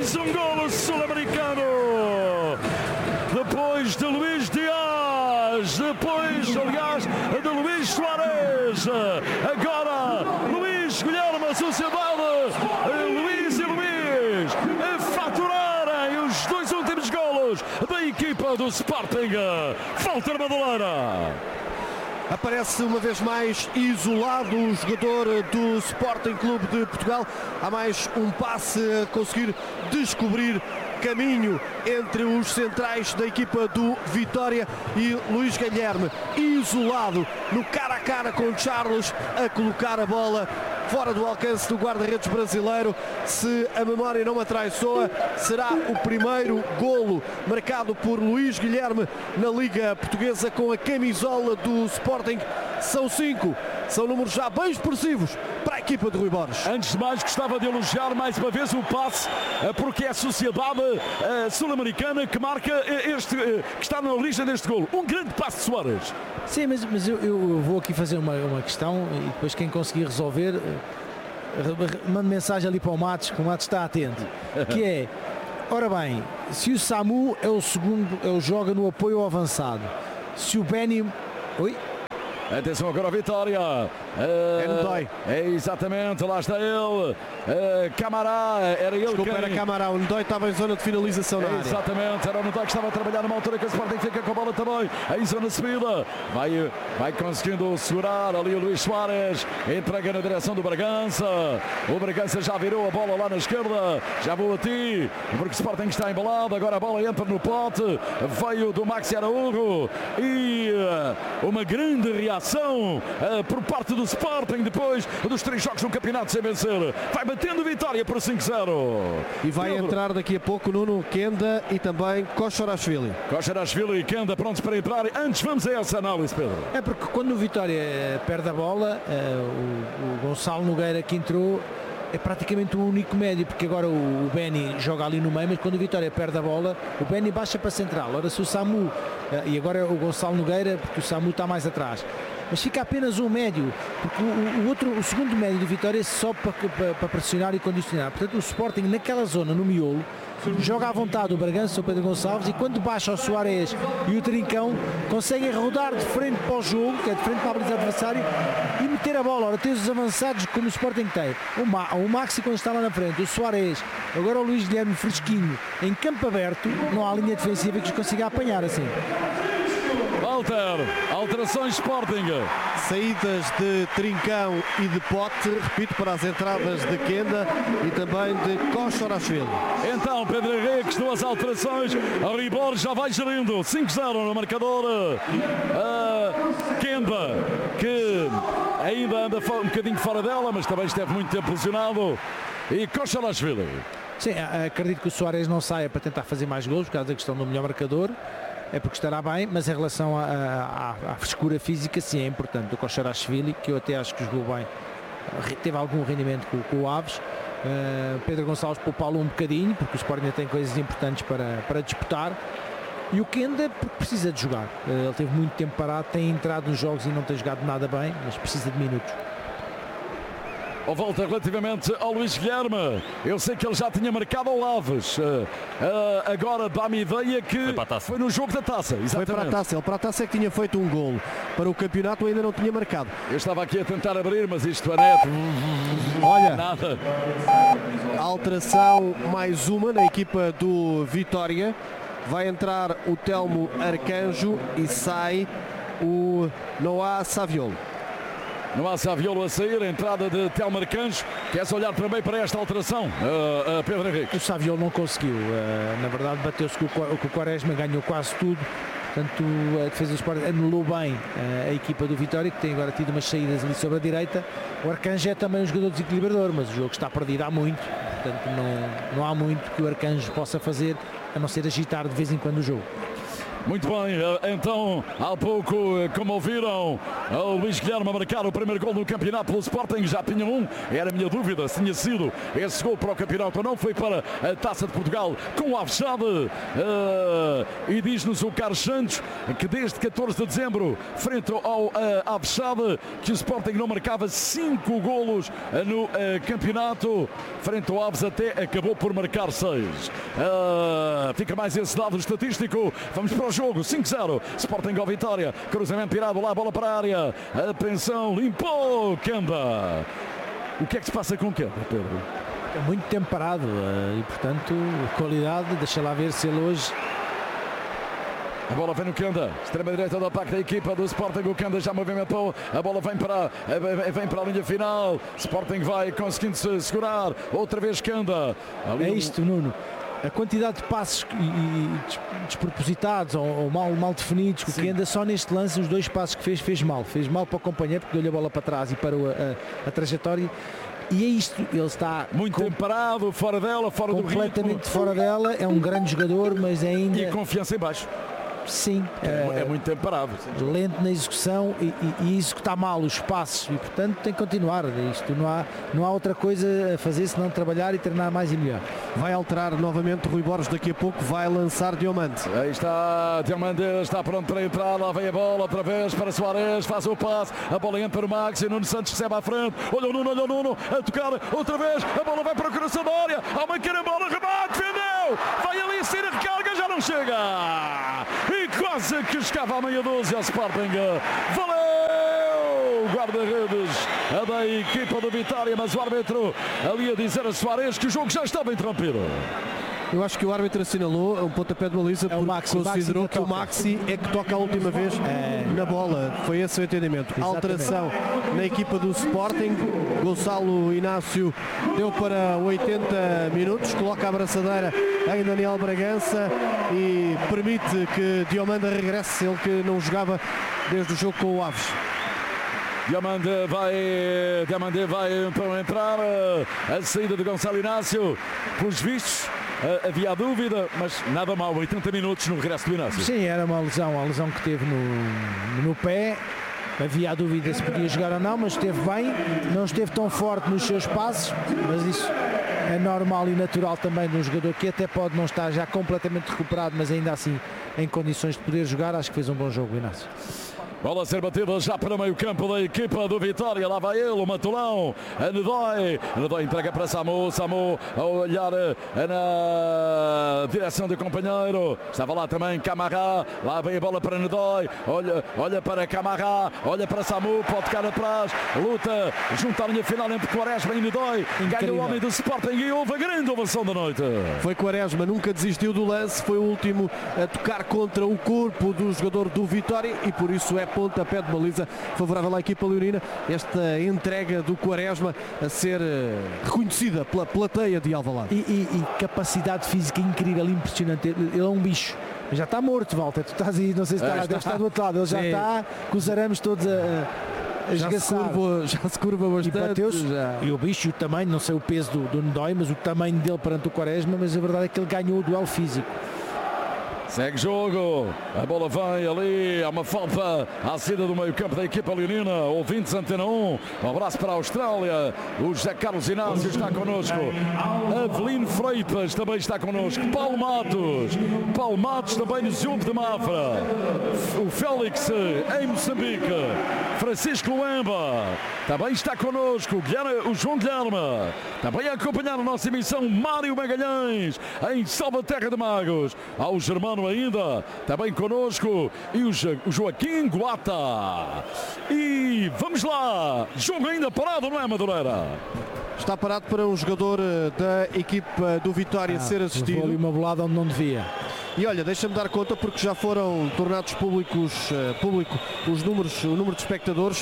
Mais um golo sul-americano. Depois de Luís Dias, depois, aliás, de Luís Soares. Agora, Luís Guilherme, Sociedade, Luís e Luís a faturarem os 2 últimos golos da equipa do Sporting. Walter Madureira. Aparece uma vez mais isolado o jogador do Sporting Clube de Portugal. Há mais um passe a conseguir descobrir caminho entre os centrais da equipa do Vitória e Luís Guilherme, isolado no cara a cara com Charles, a colocar a bola fora do alcance do guarda-redes brasileiro. Se a memória não me atraiçoa, será o primeiro golo marcado por Luís Guilherme na Liga Portuguesa com a camisola do Sporting. São 5, são números já bem expressivos para a equipa de Rui Borges. Antes de mais, gostava de elogiar mais uma vez o passe, porque é a Sociedade Sul-Americana que marca que está na origem deste golo. Um grande passe de Soares. Sim, mas eu vou aqui fazer uma questão e depois quem conseguir resolver, mando mensagem ali para o Matos, que o Matos está atento, que é, ora bem, se o Samu é o segundo, joga no apoio ao avançado, se o Benny... Oi? Atenção agora a Vitória. É Ndói. É exatamente, lá está ele. Camará, era ele. Desculpa, era Camará. O Ndói estava em zona de finalização na área. Exatamente, era o Ndói que estava a trabalhar numa altura que o Sporting fica com a bola também. Em zona de subida. Vai conseguindo segurar ali o Luís Soares. Entrega na direção do Bragança. O Bragança já virou a bola lá na esquerda. Já vou a ti, porque o Sporting está embalado. Agora a bola entra no pote. Veio do Maxi Araújo. E uma grande reação por parte do Sporting depois dos 3 jogos no campeonato sem vencer. Vai batendo Vitória por 5-0. E vai entrar daqui a pouco Nuno, Kenda e também Kochorashvili. Kochorashvili e Kenda prontos para entrar. Antes vamos a essa análise, Pedro. É porque quando o Vitória perde a bola, o Gonçalo Nogueira que entrou é praticamente o único médio, porque agora o Benny joga ali no meio, mas quando o Vitória perde a bola, o Benny baixa para a central. Ora, se o Samu, e agora o Gonçalo Nogueira, porque o Samu está mais atrás, mas fica apenas um médio, porque o segundo médio do Vitória só para pressionar e condicionar. Portanto, o Sporting naquela zona, no miolo, joga à vontade o Bragança, o Pedro Gonçalves, e quando baixa o Soares e o Trincão, conseguem rodar de frente para o jogo, que é de frente para a baliza adversário, e meter a bola. Ora, tem os avançados como o Sporting tem. O Maxi quando está lá na frente, o Soares, agora o Luís Guilherme fresquinho, em campo aberto, não há linha defensiva que os consiga apanhar assim. Walter, alterações Sporting. Saídas de Trincão e de Pote, repito, para as entradas de Kenda e também de Kochorashvili. Então, Pedro Henriques, 2 alterações. A Rui Borges já vai gerindo. 5-0 no marcador. Kenda, que ainda anda um bocadinho fora dela, mas também esteve muito tempo lesionado. E Kochorashvili. Sim, acredito que o Soares não saia para tentar fazer mais gols por causa da questão do melhor marcador. É porque estará bem, mas em relação à frescura física, sim, é importante. O Kochorashvili, que eu até acho que jogou bem, teve algum rendimento com o Aves. Pedro Gonçalves poupá-lo um bocadinho, porque o Sporting ainda tem coisas importantes para disputar. E o Kenda, porque precisa de jogar. Ele teve muito tempo parado, tem entrado nos jogos e não tem jogado nada bem, mas precisa de minutos. Volta relativamente ao Luís Guilherme. Eu sei que ele já tinha marcado ao Aves. Agora dá-me ideia que foi no jogo da taça. Exatamente. Foi para a taça. Ele para a taça é que tinha feito um golo. Para o campeonato ainda não tinha marcado. Eu estava aqui a tentar abrir, mas isto é neto. Olha, nada. Alteração mais uma na equipa do Vitória. Vai entrar o Telmo Arcanjo e sai o Noah Saviolo. Não há Saviolo a sair, a entrada de Telmo Arcanjo. Queres olhar também para esta alteração, Pedro Henrique? O Saviolo não conseguiu, na verdade bateu-se com o Quaresma, ganhou quase tudo. Portanto, a defesa do Sporting anulou bem a equipa do Vitória, que tem agora tido umas saídas ali sobre a direita. O Arcanjo é também um jogador desequilibrador, mas o jogo está perdido há muito. Portanto, não há muito que o Arcanjo possa fazer, a não ser agitar de vez em quando o jogo. Muito bem, então, há pouco, como ouviram, o Luís Guilherme a marcar o primeiro gol no campeonato pelo Sporting, já tinha um, era a minha dúvida se tinha sido esse gol para o campeonato ou não, foi para a Taça de Portugal com o Avexade, e diz-nos o Carlos Santos que desde 14 de dezembro, frente ao Avexade, que o Sporting não marcava 5 golos no campeonato, frente ao Aves até acabou por marcar 6. Fica mais esse dado estatístico, vamos para o jogo, 5-0, Sporting ao Vitória, cruzamento tirado lá, bola para a área, atenção, limpou Kenda. O que é que se passa com Kenda, Pedro? É muito tempo parado e, portanto, qualidade, deixa lá ver se ele hoje... A bola vem no Kenda, extrema-direita do ataque da equipa do Sporting, o Kenda já movimentou, a bola vem para a linha final, Sporting vai conseguindo se segurar, outra vez Kenda. É isto, Nuno. A quantidade de passos despropositados ou mal definidos, que o Kenda só neste lance, os 2 passos que fez mal para o companheiro, porque deu-lhe a bola para trás e parou a trajetória. E é isto, ele está muito tempo parado, fora dela, fora do ritmo. Completamente fora dela, é um grande jogador, mas ainda... E confiança em baixo. Sim, é muito tempo parado. Lento na execução e executar mal os passos e, portanto, tem que continuar. Isto não há outra coisa a fazer senão trabalhar e treinar mais e melhor. Vai alterar novamente Rui Borges, daqui a pouco vai lançar Diomande. Aí está, Diomande está pronto para entrar, lá vem a bola outra vez para Soares, faz o passe, a bola entra no Max e Nuno Santos recebe à frente, olha o Nuno, a tocar outra vez, a bola vai para o coração da área, há uma carambola, remate, defendeu, vai ali ser a recarga, já não chega, e quase que escava a meia dúzia ao Sporting, valeu, guarda-redes da equipa do Vitória, mas o árbitro ali a dizer a Soares que o jogo já estava interrompido. Eu acho que o árbitro assinalou um pontapé de baliza porque considerou que o Maxi é que toca a última vez na bola. Foi esse o entendimento. Exatamente. Alteração na equipa do Sporting. Gonçalo Inácio deu para 80 minutos, coloca a abraçadeira em Daniel Bragança e permite que Diomande regresse, ele que não jogava desde o jogo com o Aves. Diomande vai então entrar, a saída de Gonçalo Inácio, pelos vistos. Havia dúvida, mas nada mal, 80 minutos no regresso do Inácio. Sim, era uma lesão, a lesão que teve no pé. Havia a dúvida se podia jogar ou não, mas esteve bem, não esteve tão forte nos seus passos, mas isso é normal e natural também de um jogador que até pode não estar já completamente recuperado, mas ainda assim em condições de poder jogar. Acho que fez um bom jogo, Inácio. Bola a ser batida já para meio campo da equipa do Vitória, lá vai ele, o Matulão, a Nedói entrega para Samu a olhar na direção do companheiro, estava lá também Camará, lá vem a bola para Nedói, olha para Camará, olha para Samu, pode tocar atrás, luta junto à linha final entre Quaresma e Nedói, ganha o homem do Sporting e houve a grande ovação da noite. Foi Quaresma, nunca desistiu do lance, foi o último a tocar contra o corpo do jogador do Vitória e por isso é pontapé de baliza favorável à equipa leonina. Esta entrega do Quaresma a ser reconhecida pela plateia de Alvalade. E capacidade física incrível, impressionante. Ele é um bicho. Já está morto, Walter. Tu estás aí, não sei se deve estar do outro lado. Ele já está com os arames todos a já se curva bastante. E o bicho, o tamanho, não sei o peso do Nedói, mas o tamanho dele perante o Quaresma, mas a verdade é que ele ganhou o duelo físico. Segue jogo, a bola vem ali, há uma falta à saída do meio campo da equipa leonina, ouvintes Antena 1, um abraço para a Austrália, o José Carlos Inácio está connosco, Avelino Freitas também está connosco, Paulo Matos também no Zumbi de Mafra, o Félix em Moçambique, Francisco Luemba também está connosco, o João Guilherme, também a acompanhar a nossa emissão, Mário Magalhães em Salvaterra de Magos, ao Germano ainda, também connosco, e o Joaquim Guata. E vamos lá, jogo ainda parado, não é, Madureira? Está parado para um jogador da equipa do Vitória ser assistido. Levou ali uma bolada onde não devia. E olha, deixa-me dar conta porque já foram tornados público o número de espectadores,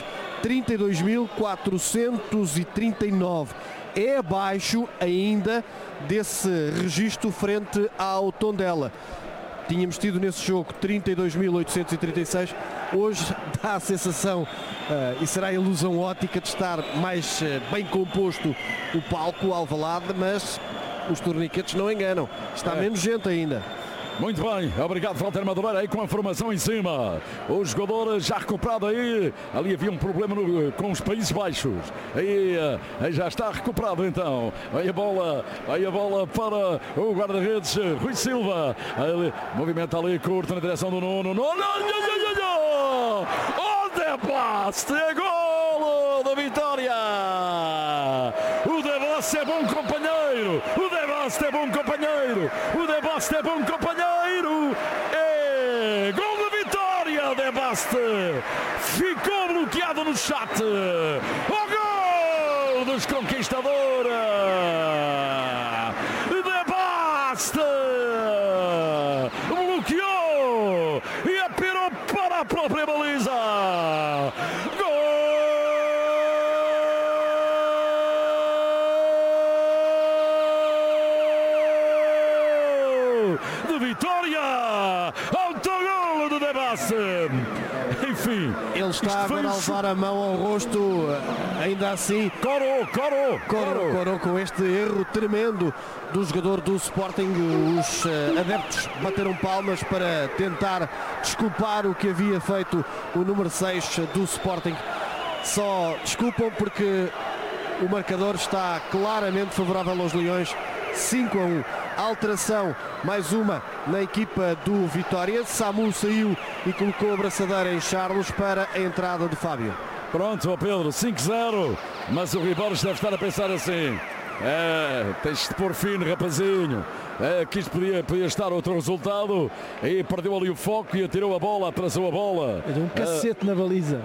32.439. É abaixo ainda desse registro frente ao Tondela. Tínhamos tido nesse jogo 32.836, hoje dá a sensação, e será a ilusão ótica de estar mais bem composto o palco, Alvalade, mas os torniquetes não enganam, está menos gente ainda. Muito bem, obrigado Walter Madureira aí com a formação em cima. O jogador já recuperado aí. Ali havia um problema com os Países Baixos. Aí já está recuperado então. Aí a bola para o guarda-redes Rui Silva. Aí, movimento ali curto na direção do Nuno. O De-Bast é golo da Vitória. O De-Bast é bom companheiro. O De-Bast é bom companheiro. O De-Bast é bom companheiro. É gol da Vitória. De-Bast ficou bloqueado no chat. O gol dos Conquistadores. De-Bast bloqueou e apirou para a própria baliza. Vitória, autogolo do De-Bast. Enfim, ele está agora a levar a mão ao rosto, ainda assim corou com este erro tremendo do jogador do Sporting. Os adeptos bateram palmas para tentar desculpar o que havia feito o número 6 do Sporting. Só desculpam porque o marcador está claramente favorável aos Leões. 5-1, alteração, mais uma na equipa do Vitória. Samu saiu e colocou a braçadeira em Charles para a entrada de Fábio. Pronto, Pedro, 5-0, mas o Ribeiros deve estar a pensar assim: tens de pôr fino, rapazinho. Que isto podia estar outro resultado. E perdeu ali o foco e atirou a bola, atrasou a bola. Deu um cacete na baliza.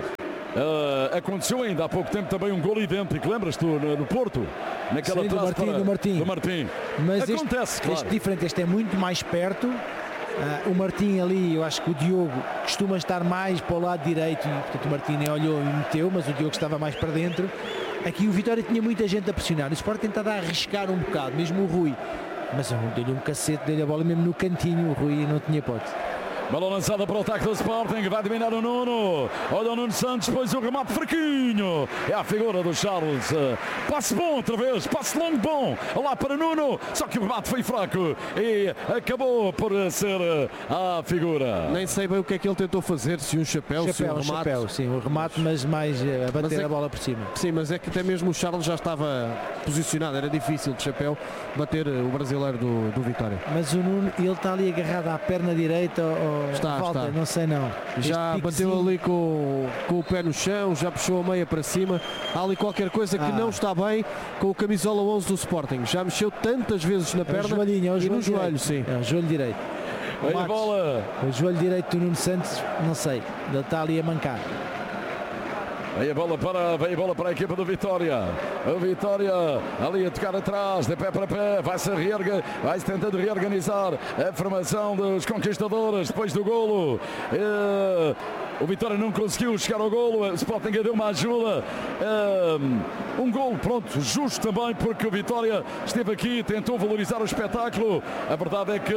Aconteceu ainda há pouco tempo também um gol idêntico, lembras-te no Porto? Naquela do Martim. Mas acontece, claro. Este diferente, este é muito mais perto. O Martim ali, eu acho que o Diogo costuma estar mais para o lado direito, e portanto o Martim nem olhou e meteu, mas o Diogo estava mais para dentro. Aqui o Vitória tinha muita gente a pressionar, o Sport tentava arriscar um bocado, mesmo o Rui, mas deu-lhe um cacete, deu-lhe a bola mesmo no cantinho. O Rui não tinha hipótese. Bola lançada para o ataque do Sporting, vai dominar o Nuno. Olha o Nuno Santos, depois o remate fraquinho. É a figura do Charles. Passe bom outra vez, passe longo bom. Lá para Nuno, só que o remate foi fraco e acabou por ser a figura. Nem sei bem o que é que ele tentou fazer, se um chapéu, se um remate. Chapéu, sim, o remate, mas mais a bater a bola por cima. Sim, mas é que até mesmo o Charles já estava posicionado, era difícil de chapéu bater o brasileiro do Vitória. Mas o Nuno, ele está ali agarrado à perna direita. Está. Não sei não. Já bateu ali com o pé no chão, já puxou a meia para cima. Há ali qualquer coisa que não está bem com o camisola 11 do Sporting. Já mexeu tantas vezes na perna e no joelho, sim. É o joelho direito. O joelho direito do Nuno Santos, não sei. Ele está ali a mancar. Vem a bola para a equipa do Vitória. O Vitória ali a tocar atrás, de pé para pé, vai-se tentando reorganizar a formação dos Conquistadores depois do golo. O Vitória não conseguiu chegar ao golo, o Sporting deu uma ajuda. Um golo, pronto, justo também, porque o Vitória esteve aqui, tentou valorizar o espetáculo. A verdade é que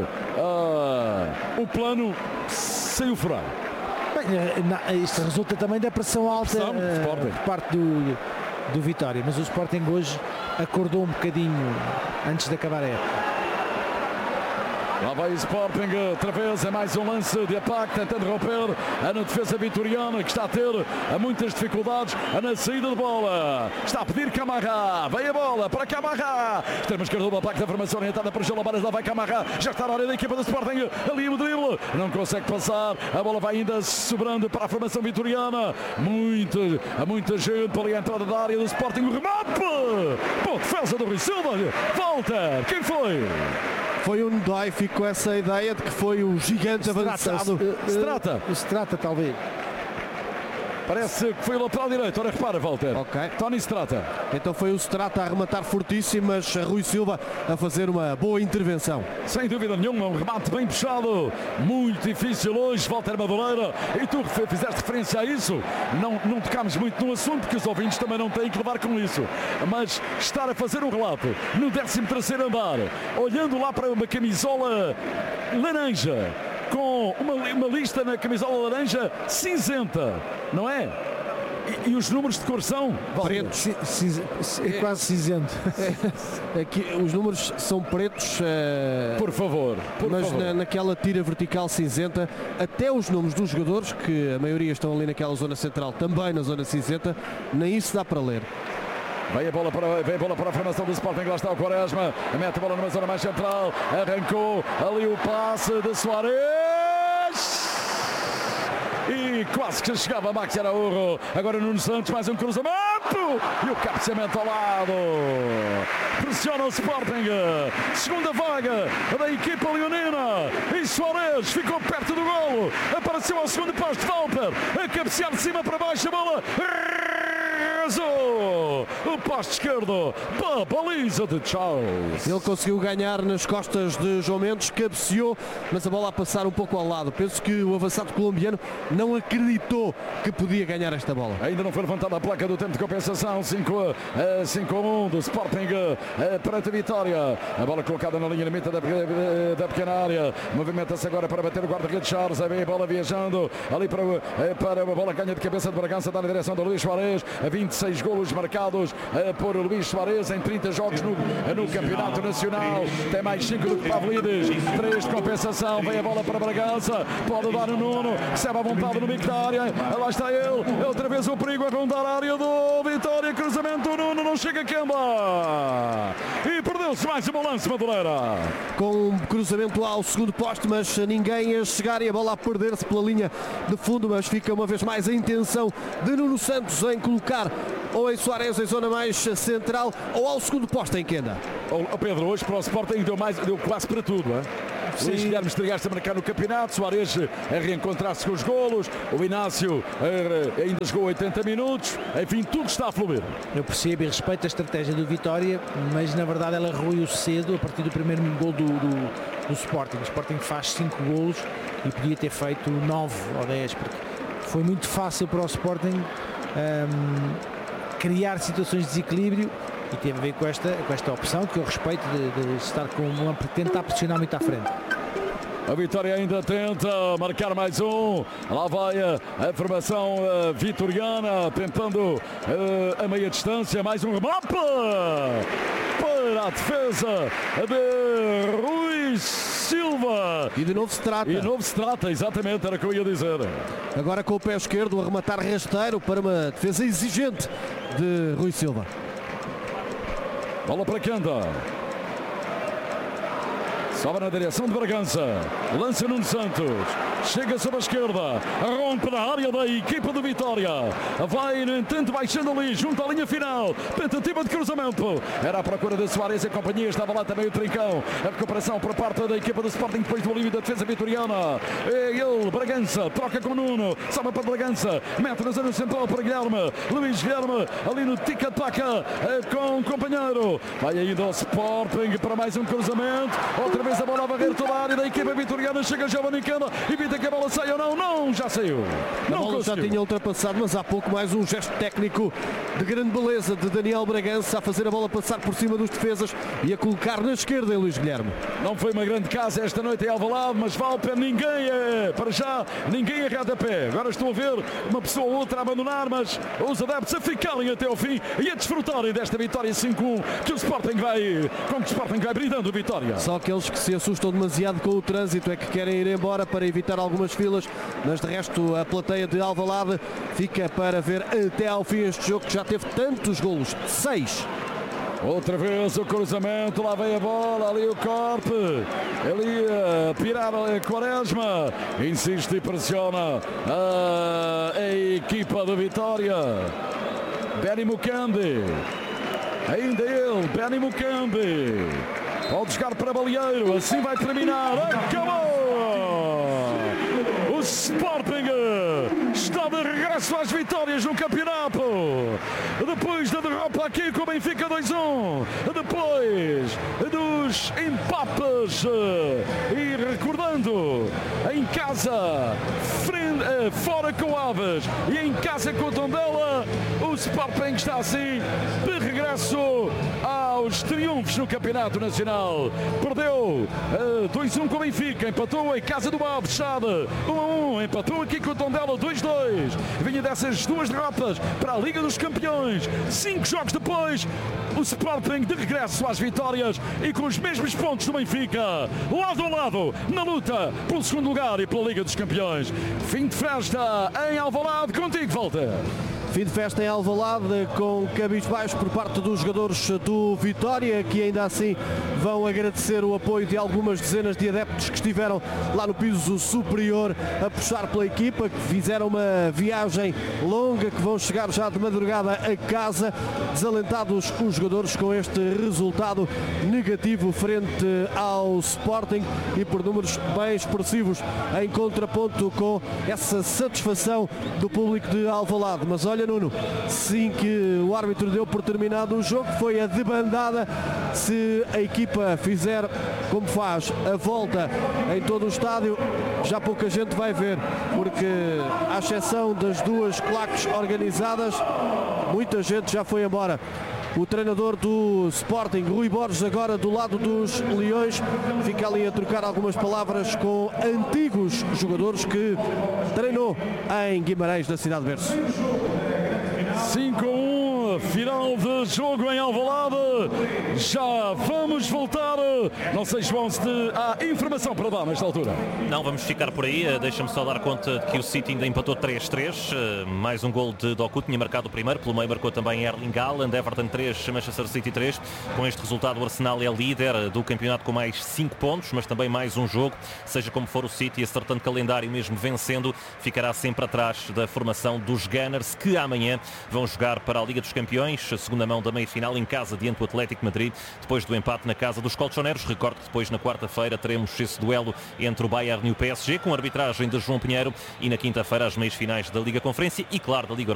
o plano saiu furado. Isto resulta também da pressão alta por parte do Vitória, mas o Sporting hoje acordou um bocadinho antes de acabar a época. Lá vai o Sporting, outra vez, é mais um lance de ataque, tentando romper a defesa vitoriana, que está a ter muitas dificuldades na saída de bola. Está a pedir Camará, vem a bola para Camará. Extremo esquerdo do ataque da formação orientada para Gelabaras, lá vai Camará, já está na área da equipa do Sporting, ali o drible, não consegue passar, a bola vai ainda sobrando para a formação vitoriana. Muita gente para ali a entrada da área do Sporting, o remate! Boa defesa do Rui Silva, Walter, quem foi? Foi o Ndai, ficou essa ideia de que foi o gigante avançado. Strata, talvez. Parece que foi o lateral direito. Ora, repara, Walter. Ok. Tony Strata. Então foi o Strata a arrematar fortíssimo, mas Rui Silva a fazer uma boa intervenção. Sem dúvida nenhuma, um remate bem puxado. Muito difícil hoje, Walter Madureira. E tu fizeste referência a isso. Não tocámos muito no assunto, porque os ouvintes também não têm que levar com isso. Mas estar a fazer um relato no 13º andar, olhando lá para uma camisola laranja, com uma lista na camisola laranja cinzenta, não é? E os números de cor são? Pretos. É quase cinzento. Aqui, os números são pretos. Por favor. Mas naquela tira vertical cinzenta, até os nomes dos jogadores, que a maioria estão ali naquela zona central, também na zona cinzenta, nem isso dá para ler. Vem a bola para a formação do Sporting, lá está o Quaresma, mete a bola numa zona mais central, arrancou ali o passe de Soares e quase que chegava a Maxi Araújo. Agora Nuno Santos, mais um cruzamento e o cabeceamento ao lado. Pressiona o Sporting, segunda vaga da equipa leonina e Soares ficou perto do golo, apareceu ao segundo posto, Walter a cabecear de cima para baixo, a bola o poste esquerdo para a baliza de Charles. Ele conseguiu ganhar nas costas de João Mendes, cabeceou, mas a bola a passar um pouco ao lado. Penso que o avançado colombiano não acreditou que podia ganhar esta bola. Ainda não foi levantada a placa do tempo de compensação. 5-1 do Sporting perante a Vitória. A bola colocada na linha limite da pequena área. Movimenta-se agora para bater o guarda-redes Charles. A bola viajando ali para a bola ganha de cabeça de Bragança, dá na direção do Luís Soares. 26 golos marcados por Luís Soares em 30 jogos no Campeonato Nacional. Tem mais 5 do que Pavlidis. 3 de compensação. Vem a bola para Bragança. Pode dar o Nuno. Recebe à vontade no bico da área. Lá está ele. Outra vez o perigo a rondar a área do Vitória. Cruzamento do Nuno. Não chega a Kemba. E perdeu-se mais um lance, Madureira. Com um cruzamento ao segundo poste, mas ninguém a chegar e a bola a perder-se pela linha de fundo. Mas fica uma vez mais a intenção de Nuno Santos em colocar ou em Soares em zona mais central ou ao segundo posto em Quenda. Pedro, hoje para o Sporting deu quase para tudo, hein? Luís Guilherme estreaste a marcar no campeonato, Soares a reencontrar-se com os golos, o Inácio ainda jogou 80 minutos, enfim, tudo está a fluir. Eu percebo e respeito a estratégia do Vitória, mas na verdade ela ruiu cedo a partir do primeiro gol do Sporting. O Sporting faz 5 golos e podia ter feito 9 ou 10, porque foi muito fácil para o Sporting criar situações de desequilíbrio e teve a ver com esta opção que eu respeito de estar com tentar pressionar muito à frente. A Vitória ainda tenta marcar mais um. Lá vai a formação vitoriana tentando a meia distância. Mais um remate para a defesa de Rui Silva. E de novo se trata. Exatamente, era o que eu ia dizer. Agora com o pé esquerdo a rematar rasteiro para uma defesa exigente de Rui Silva. Bola para Kenda. Sobe na direção de Bragança. Lança Nuno Santos. Chega sobre a esquerda. Rompe na área da equipa do Vitória. Vai no intento baixando ali junto à linha final. Tentativa de cruzamento. Era à procura de Soares e companhia. Estava lá também o Trincão. A recuperação por parte da equipa do Sporting depois do alívio da defesa vitoriana. Ele, Bragança, troca com Nuno. Sobe para Bragança. Mete na zona central para Guilherme. Luís Guilherme ali no tic-tac com o companheiro. Vai ainda ao Sporting para mais um cruzamento. Outra vez a bola a varrer toda a área da equipa vitoriana. Chega Giovanni Kenda. Evita que a bola saia ou não. Não, já saiu. A bola já tinha ultrapassado, mas há pouco mais um gesto técnico de grande beleza de Daniel Bragança a fazer a bola passar por cima dos defesas e a colocar na esquerda em Luís Guilherme. Não foi uma grande casa esta noite em Alvalade, mas vale para ninguém, para já, ninguém arreda pé. Agora estou a ver uma pessoa ou outra a abandonar, mas os adeptos a ficarem até ao fim e a desfrutarem desta vitória 5-1 que o Sporting vai brindando vitória. Só aqueles que se assustam demasiado com o trânsito é que querem ir embora para evitar algumas filas, mas de resto a plateia de Alvalade fica para ver até ao fim este jogo que já teve tantos golos, 6. Outra vez o cruzamento, lá vem a bola, ali o corte, ali a pirar a Quaresma, insiste e pressiona a equipa da Vitória. Benny Mukambi, ainda ele, Benny Mukambi, pode jogar para Balieiro, assim vai terminar, acabou! O Sporting está de regresso às vitórias no campeonato. Depois da derrota aqui com o Benfica 2-1. Depois dos empates. E recordando, em casa, fora com o Aves e em casa com o Tondela, o Sporting está assim de regresso ao aos triunfos no Campeonato Nacional. Perdeu 2-1 com o Benfica, empatou em casa do Mal fechada 1-1, empatou aqui com o Tondela 2-2. Vinha dessas duas derrotas para a Liga dos Campeões. 5 jogos depois, o Sporting de regresso às vitórias e com os mesmos pontos do Benfica, lado a lado, na luta pelo segundo lugar e pela Liga dos Campeões. Fim de festa em Alvalade, contigo, Walter. Fim de festa em Alvalade com cabisbaixo por parte dos jogadores do Vitória, que ainda assim vão agradecer o apoio de algumas dezenas de adeptos que estiveram lá no piso superior a puxar pela equipa, que fizeram uma viagem longa, que vão chegar já de madrugada a casa, desalentados os jogadores com este resultado negativo frente ao Sporting e por números bem expressivos, em contraponto com essa satisfação do público de Alvalade. Mas olha, Nuno, sim, que o árbitro deu por terminado o jogo, foi a debandada. Se a equipa fizer como faz a volta em todo o estádio, já pouca gente vai ver, porque à exceção das duas claques organizadas, muita gente já foi embora. O treinador do Sporting, Rui Borges, agora do lado dos Leões, fica ali a trocar algumas palavras com antigos jogadores que treinou em Guimarães, da cidade de Berço. 5-1, final de jogo em Alvalade. Já vamos voltar. Não sei, João, se há informação para dar nesta altura. Não, vamos ficar por aí. Deixa-me só dar conta de que o City ainda empatou 3-3. Mais um gol de Doku, tinha marcado o primeiro. Pelo meio marcou também Erling Haaland. Everton 3, Manchester City 3. Com este resultado, o Arsenal é líder do campeonato com mais 5 pontos, mas também mais um jogo. Seja como for, o City, acertando calendário, mesmo vencendo, ficará sempre atrás da formação dos Gunners, que amanhã vão jogar para a Liga dos Campeões, a segunda mão da meia-final em casa diante do Atlético Madrid, depois do empate na casa dos colchoneros. Recordo que depois na quarta-feira teremos esse duelo entre o Bayern e o PSG, com a arbitragem de João Pinheiro, e na quinta-feira as meias finais da Liga Conferência e, claro, da Liga